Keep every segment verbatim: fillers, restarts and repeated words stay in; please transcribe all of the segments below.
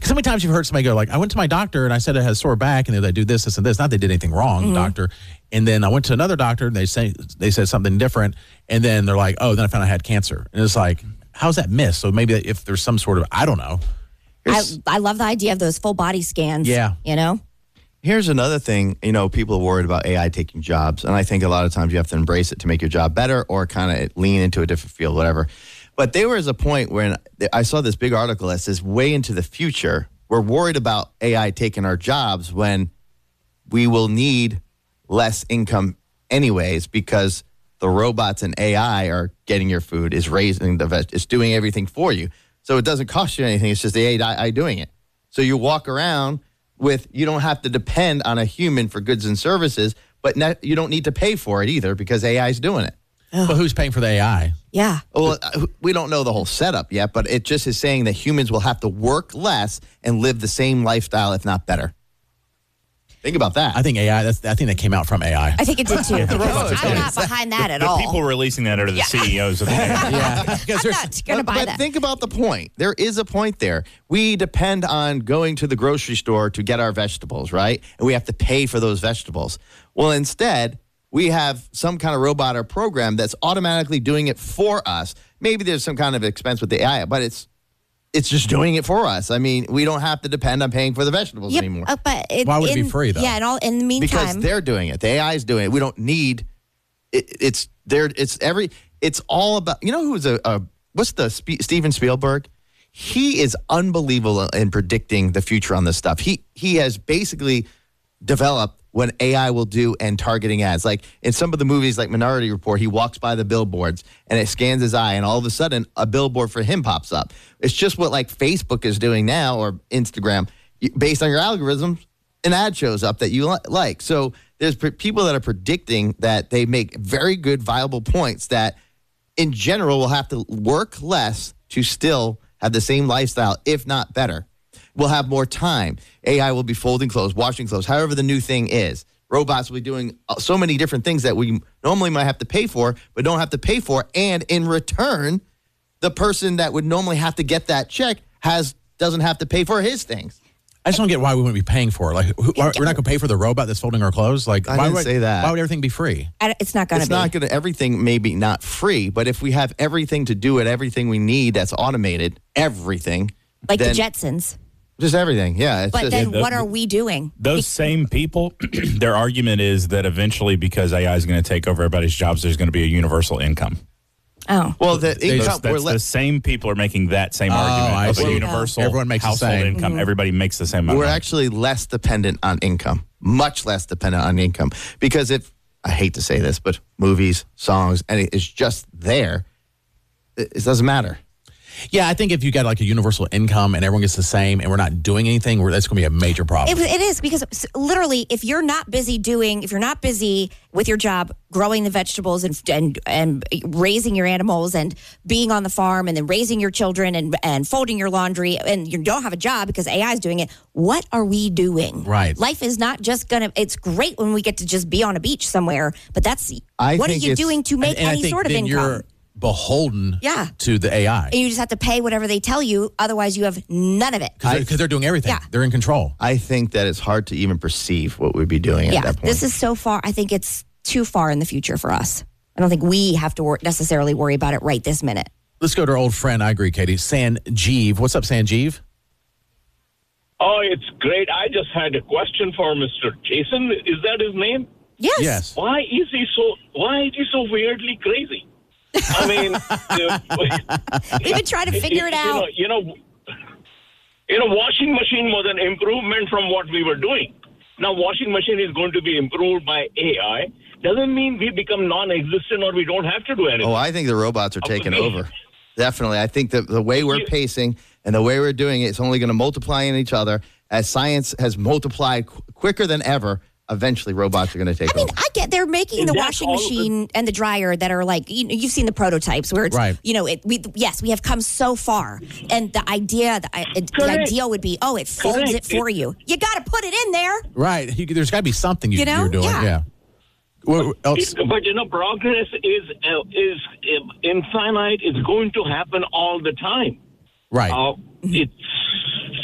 How many times you've heard somebody go like, I went to my doctor and I said I had a sore back and they do this, this, and this. Not they did anything wrong, mm-hmm. doctor. And then I went to another doctor and they say they said something different. And then they're like, oh, then I found I had cancer. And it's like, how's that missed? So maybe if there's some sort of, I don't know. I, I love the idea of those full body scans. Yeah. You know? Here's another thing, you know, people are worried about A I taking jobs. And I think a lot of times you have to embrace it to make your job better or kind of lean into a different field, whatever. But there was a point when I saw this big article that says way into the future, we're worried about A I taking our jobs when we will need less income anyways because the robots and A I are getting your food, is raising the veg, it's doing everything for you. So it doesn't cost you anything. It's just the A I doing it. So you walk around with, you don't have to depend on a human for goods and services, but not, you don't need to pay for it either because A I is doing it. But who's paying for the A I? Yeah. Well, we don't know the whole setup yet, but it just is saying that humans will have to work less and live the same lifestyle, if not better. Think about that. I think A I, that's, I think that came out from A I. I think it did too. Yeah. I'm not behind that at the all. The people releasing that are the yeah. C E Os of the A I. Yeah. I'm not going to buy but that. Think about the point. There is a point there. We depend on going to the grocery store to get our vegetables, right? And we have to pay for those vegetables. Well, instead, we have some kind of robot or program that's automatically doing it for us. Maybe there's some kind of expense with the A I, but it's it's just doing it for us. I mean, we don't have to depend on paying for the vegetables yep, anymore. Uh, but it, Why would in, it be free, though? Yeah, and all, in the meantime. Because they're doing it. The A I is doing it. We don't need it, it's there. It's every. It's all about. You know who's a, a what's the Sp- Steven Spielberg? He is unbelievable in predicting the future on this stuff. He he has basically developed what A I will do and targeting ads. Like in some of the movies like Minority Report, he walks by the billboards and it scans his eye and all of a sudden a billboard for him pops up. It's just what like Facebook is doing now or Instagram. Based on your algorithms, an ad shows up that you li- like. So there's pre- people that are predicting that they make very good, viable points that in general will have to work less to still have the same lifestyle, if not better. We'll have more time. A I will be folding clothes, washing clothes, however the new thing is. Robots will be doing so many different things that we normally might have to pay for, but don't have to pay for. And in return, the person that would normally have to get that check has doesn't have to pay for his things. I just don't get why we wouldn't be paying for it. Like, who, why, we're not going to pay for the robot that's folding our clothes? Like, I why didn't would, say that. Why would everything be free? I, it's not going to It's be. not going to, everything may be not free, but if we have everything to do it, everything we need that's automated, everything. Like then, the Jetsons. Just everything, yeah. It's But just, then the- what are we doing? Those same people, their argument is that eventually, because A I is going to take over everybody's jobs, there's going to be a universal income. Oh. well, the Those, income, we're that's le- the same people are making that same Oh, argument I of see. a universal Everyone makes the household same. income. Mm-hmm. Everybody makes the same amount. we're of money. actually less dependent on income, much less dependent on income. Because if, I hate to say this, but movies, songs, and it's just there, it, it doesn't matter. Yeah, I think if you got like a universal income and everyone gets the same and we're not doing anything, we're, that's going to be a major problem. It, it is because s- literally, if you're not busy doing, if you're not busy with your job, growing the vegetables and and and raising your animals and being on the farm and then raising your children and and folding your laundry and you don't have a job because A I is doing it, what are we doing? Right. Life is not just gonna. It's great when we get to just be on a beach somewhere, but that's I what are think you it's- doing to make and, and I any think sort of then income? you're beholden Yeah. to the A I And you just have to pay whatever they tell you. Otherwise, you have none of it. because they're, 'cause they're doing everything. Yeah. They're in control. I think that it's hard to even perceive what we'd be doing Yeah, at that point. this is so far. I think it's too far in the future for us. I don't think we have to wor- necessarily worry about it right this minute. Let's go to our old friend. I agree, Katie. Sanjeev. What's up, Sanjeev? Oh, it's great. I just had a question for Mister Jason. Is that his name? Yes. Yes. Why is he so? Why is he so weirdly crazy? I mean, uh, We've been trying to figure it out. You know, you know, you know, washing machine was an improvement from what we were doing. Now, washing machine is going to be improved by A I. Doesn't mean we become non-existent or we don't have to do anything. Oh, I think the robots are taking Okay. over. Definitely. I think that the way we're You- pacing and the way we're doing it is only going to multiply in each other. As science has multiplied qu- quicker than ever, eventually robots are going to take I mean, over. I get they're making the That's washing all- machine and the dryer that are like you know, you've seen the prototypes where it's Right. you know it we yes we have come so far and the idea the, I- the Correct. ideal would be oh it folds Correct. it for you you got to put it in there Right. You, there's got to be something you, You know? you're doing. Yeah. Yeah. What else? It- but you know, progress is uh, is uh, infinite. It's going to happen all the time. Right. Uh, it's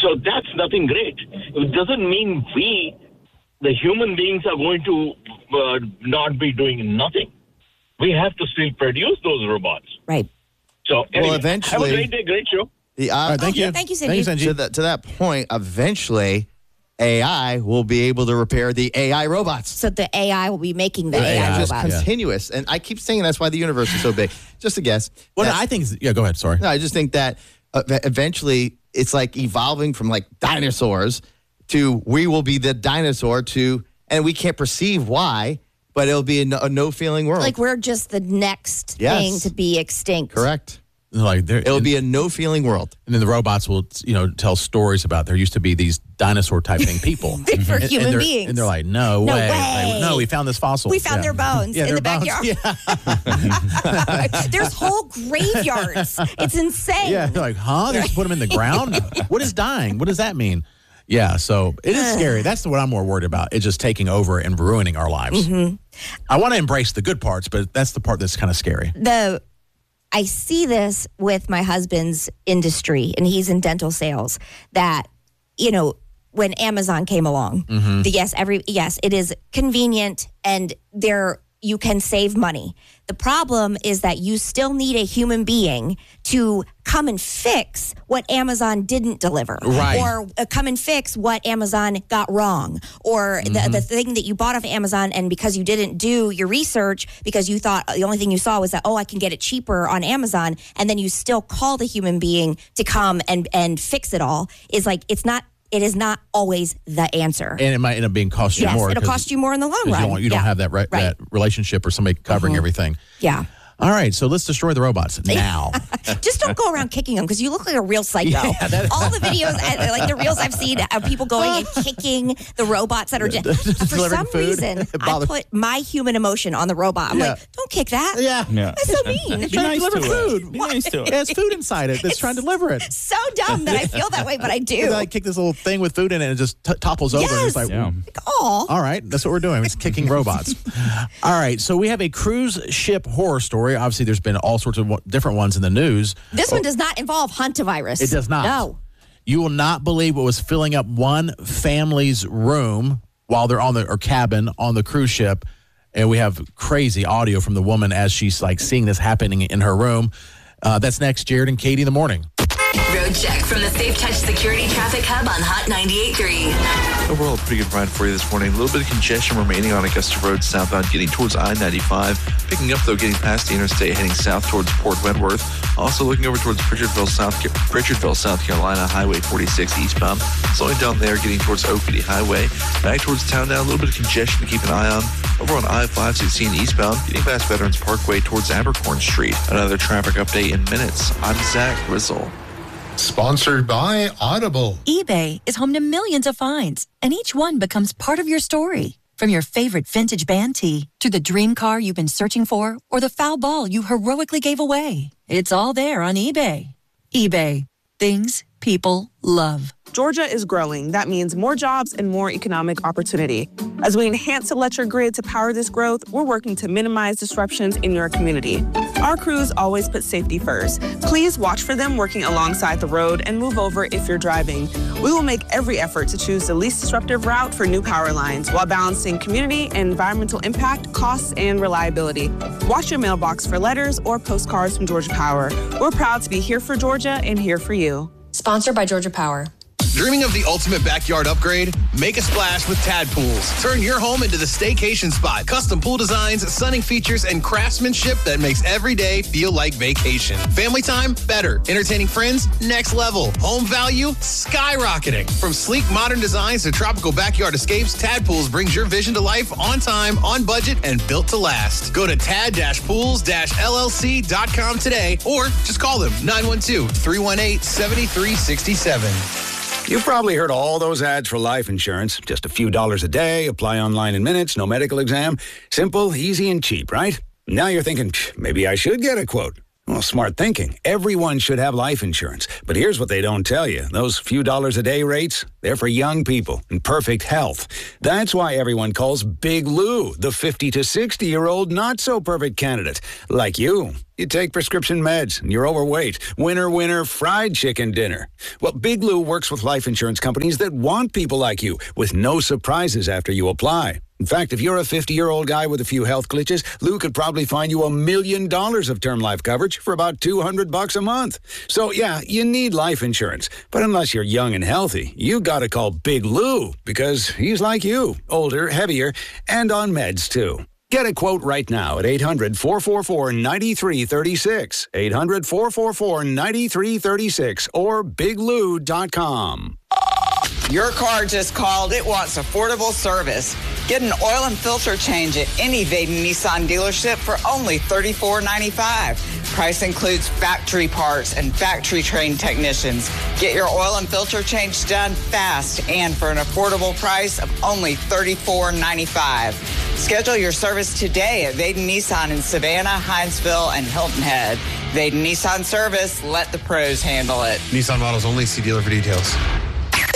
So that's nothing great. It doesn't mean we, the human beings, are going to uh, not be doing nothing. We have to still produce those robots. Right. So anyway, Well, eventually- have a great day, great show. The, uh, All right, thank Oh, you. thank you, Thank you, Sanjeev. Sanjeev. to, that, to that point, eventually, A I will be able to repair the A I robots. So the A I will be making the It's A I just robots. continuous. And I keep saying that's why the universe is so big. Just a guess. Well, That- I think, is- yeah, go ahead. Sorry. No, I just think that uh, eventually it's like evolving from like dinosaurs to we will be the dinosaur to, and we can't perceive why, but it'll be a no, a no feeling world. Like we're just the next Yes. thing to be extinct. Correct. Like there, It'll and, be a no feeling world. and then the robots will, you know, tell stories about there used to be these dinosaur type thing people For And- human and they're- beings. and they're like, no, No way. way. Like, no, we found this fossil. We found Yeah. their bones Yeah, in their the bones. backyard. Yeah. There's whole graveyards. It's insane. Yeah, they're like, huh? They just put them in the ground? What is dying? What does that mean? Yeah, so it is scary. That's what I'm more worried about. It's just taking over and ruining our lives. Mm-hmm. I want to embrace the good parts, but that's the part that's kind of scary. The I see this with my husband's industry, and he's in dental sales. That you know, when Amazon came along, Mm-hmm. the yes, every yes, it is convenient, and there you can save money. The problem is that you still need a human being to come and fix what Amazon didn't deliver, Right. or uh, come and fix what Amazon got wrong, or Mm-hmm. the, the thing that you bought off Amazon, and because you didn't do your research, because you thought the only thing you saw was that, oh, I can get it cheaper on Amazon, and then you still call the human being to come and and fix it all, is like, it's not, it is not always the answer. And it might end up being cost you Yes, more. it'll 'cause- cost you more in the long 'cause run. You don't, you don't Yeah. have that, re- Right. that relationship or somebody covering everything. Yeah. All right, so let's destroy the robots now. Just don't go around kicking them because you look like a real psycho. All the videos, uh, like the reels I've seen of people going and kicking the robots that are just, for Delivering some food. reason, It I bothers- put my human emotion on the robot. I'm Yeah. like, don't kick that. Yeah. Yeah. That's so mean. Be trying to nice deliver to it. food. Be nice to it. Yeah, it's food inside it that's trying to deliver it. So dumb that I feel that way, but I do. And then I kick this little thing with food in it and it just t- topples over. And Yes. it's like, Yeah. Aw. all right, that's what we're doing. It's kicking robots. All right, so we have a cruise ship horror story. Obviously, there's been all sorts of one- different ones in the news. This one does not involve hantavirus. It does not. No. You will not believe what was filling up one family's room while they're on the or cabin on the cruise ship. And we have crazy audio from the woman as she's like seeing this happening in her room. Uh, that's next, Jared and Katie in the morning. Road check from the Safe Touch Security Traffic Hub on Hot ninety-eight point three. Overall, a pretty good ride for you this morning. A little bit of congestion remaining on Augusta Road southbound getting towards I ninety-five. Picking up, though, getting past the interstate heading south towards Port Wentworth. Also looking over towards Pritchardville, South, Pritchardville, South Carolina, Highway forty-six eastbound. Slowing down there, getting towards Oakity Highway. Back towards town now, a little bit of congestion to keep an eye on. Over on I five sixteen eastbound, getting past Veterans Parkway towards Abercorn Street. Another traffic update in minutes. I'm Zach Grizzle. Sponsored by Audible. eBay is home to millions of finds, and each one becomes part of your story. From your favorite vintage band tee to the dream car you've been searching for or the foul ball you heroically gave away. It's all there on eBay. eBay. Things people love. Georgia is growing. That means more jobs and more economic opportunity. As we enhance the electric grid to power this growth, we're working to minimize disruptions in your community. Our crews always put safety first. Please watch for them working alongside the road and move over if you're driving. We will make every effort to choose the least disruptive route for new power lines while balancing community and environmental impact, costs, and reliability. Watch your mailbox for letters or postcards from Georgia Power. We're proud to be here for Georgia and here for you. Sponsored by Georgia Power. Dreaming of the ultimate backyard upgrade? Make a splash with Tad Pools. Turn your home into the staycation spot. Custom pool designs, sunning features, and craftsmanship that makes every day feel like vacation. Family time? Better. Entertaining friends? Next level. Home value? Skyrocketing. From sleek modern designs to tropical backyard escapes, Tad Pools brings your vision to life on time, on budget, and built to last. Go to tad pools L L C dot com today or just call them nine one two, three one eight, seven three six seven. You've probably heard all those ads for life insurance. Just a few dollars a day, apply online in minutes, no medical exam. Simple, easy, and cheap, right? Now you're thinking, maybe I should get a quote. Well, smart thinking. Everyone should have life insurance. But here's what they don't tell you. Those few dollars a day rates, they're for young people in perfect health. That's why everyone calls Big Lou the fifty to sixty-year-old not-so-perfect candidate, like you. You take prescription meds and you're overweight. Winner, winner, fried chicken dinner. Well, Big Lou works with life insurance companies that want people like you with no surprises after you apply. In fact, if you're a fifty-year-old guy with a few health glitches, Lou could probably find you a million dollars of term life coverage for about two hundred bucks a month. So, yeah, you need life insurance. But unless you're young and healthy, you gotta call Big Lou because he's like you, older, heavier, and on meds, too. Get a quote right now at eight hundred, four four four, nine three three six, eight hundred, four four four, nine three three six, or big lou dot com. Your car just called. It wants affordable service. Get an oil and filter change at any Vaden Nissan dealership for only thirty-four ninety-five. Price includes factory parts and factory-trained technicians. Get your oil and filter change done fast and for an affordable price of only thirty-four ninety-five. Schedule your service today at Vaden Nissan in Savannah, Hinesville, and Hilton Head. Vaden Nissan Service, let the pros handle it. Nissan models only. See dealer for details.